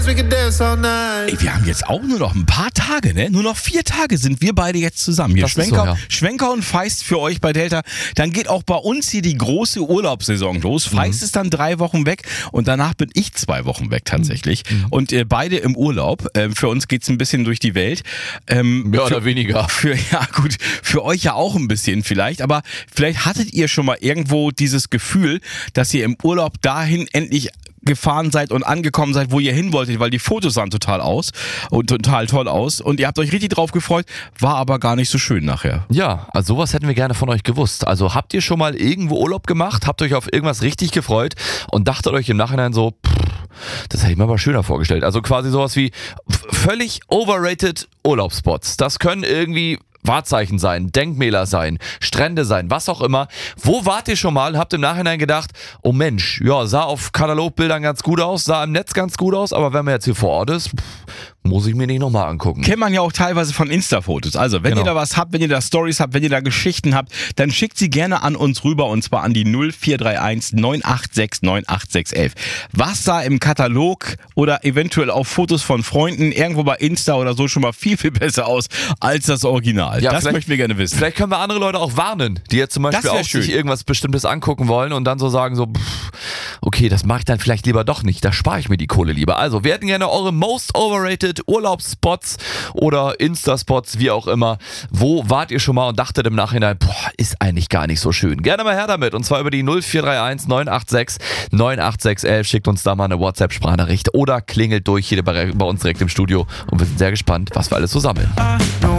Ey, wir haben jetzt auch nur noch ein paar Tage, ne? Nur noch 4 Tage sind wir beide jetzt zusammen. Hier Schwenker und Feist für euch bei Delta. Dann geht auch bei uns hier die große Urlaubssaison los. Feist ist dann 3 Wochen weg und danach bin ich 2 Wochen weg tatsächlich. Und beide im Urlaub. Für uns geht's ein bisschen durch die Welt. Mehr oder weniger. Für euch ja auch ein bisschen vielleicht. Aber vielleicht hattet ihr schon mal irgendwo dieses Gefühl, dass ihr im Urlaub dahin endlich gefahren seid und angekommen seid, wo ihr hin wolltet, weil die Fotos sahen total toll aus und ihr habt euch richtig drauf gefreut, war aber gar nicht so schön nachher. Ja, also sowas hätten wir gerne von euch gewusst. Also habt ihr schon mal irgendwo Urlaub gemacht, habt euch auf irgendwas richtig gefreut und dachtet euch im Nachhinein so, das hätte ich mir aber schöner vorgestellt. Also quasi sowas wie völlig overrated Urlaubsspots. Das können irgendwie Wahrzeichen sein, Denkmäler sein, Strände sein, was auch immer. Wo wart ihr schon mal? Habt im Nachhinein gedacht, oh Mensch, ja, sah auf Katalogbildern ganz gut aus, sah im Netz ganz gut aus, aber wenn man jetzt hier vor Ort ist, muss ich mir nicht nochmal angucken. Kennt man ja auch teilweise von Insta-Fotos. Also, wenn ihr da was habt, wenn ihr da Stories habt, wenn ihr da Geschichten habt, dann schickt sie gerne an uns rüber und zwar an die 0431 986 98611. Was sah im Katalog oder eventuell auf Fotos von Freunden irgendwo bei Insta oder so schon mal viel, viel besser aus als das Original? Ja, das möchten wir gerne wissen. Vielleicht können wir andere Leute auch warnen, die jetzt zum Beispiel auch sich irgendwas Bestimmtes angucken wollen und dann so sagen so, okay, das mache ich dann vielleicht lieber doch nicht, da spare ich mir die Kohle lieber. Also, wir hätten gerne eure most overrated Urlaubsspots oder Insta-Spots, wie auch immer. Wo wart ihr schon mal und dachtet im Nachhinein, ist eigentlich gar nicht so schön. Gerne mal her damit und zwar über die 0431 986 98611. Schickt uns da mal eine WhatsApp-Sprachnachricht oder klingelt durch hier bei uns direkt im Studio und wir sind sehr gespannt, was wir alles so sammeln.